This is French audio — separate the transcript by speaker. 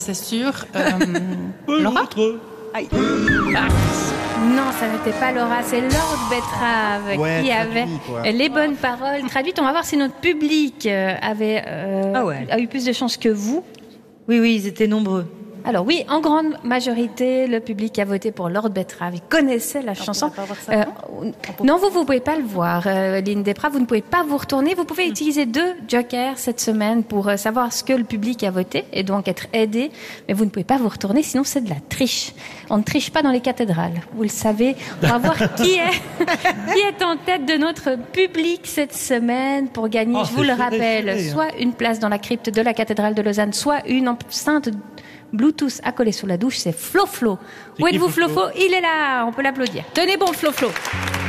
Speaker 1: C'est sûr. Laura
Speaker 2: Aïe.
Speaker 3: Non, ça n'était pas Laura, c'est Lord Betrave qui avait les bonnes paroles traduites. On va voir si notre public a eu plus de chance que vous.
Speaker 2: Oui, ils étaient nombreux.
Speaker 3: Alors oui, en grande majorité, le public a voté pour Lord Betrave. Il connaissait la chanson. Non, vous pouvez pas le voir, Lynn Despraves. Vous ne pouvez pas vous retourner. Vous pouvez utiliser 2 jokers cette semaine pour savoir ce que le public a voté et donc être aidé. Mais vous ne pouvez pas vous retourner, sinon c'est de la triche. On ne triche pas dans les cathédrales. Vous le savez. On va voir qui est en tête de notre public cette semaine pour gagner, je vous le rappelle, soit une place dans la crypte de la cathédrale de Lausanne, soit une enceinte Bluetooth à coller sous la douche. C'est Flo. Où êtes-vous, Flo? Il est là, on peut l'applaudir. Tenez bon, Flo.